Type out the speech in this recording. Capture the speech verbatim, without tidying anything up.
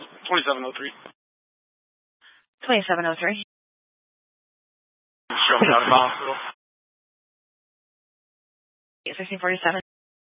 twenty-seven oh three. twenty-seven oh three. Show me out of the hospital. sixteen forty-seven.